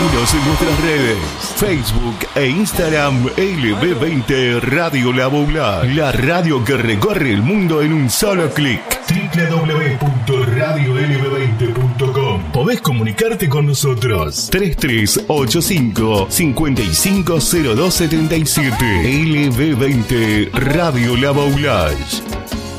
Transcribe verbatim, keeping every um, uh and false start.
Seguinos en nuestras redes, Facebook e Instagram, L B veinte Radio La Boulage, la radio que recorre el mundo en un solo clic. doble u doble u doble u punto radio l b veinte punto com. Podés comunicarte con nosotros. tres tres ocho cinco, cinco cinco cero dos siete siete. L B veinte Radio La Boulage.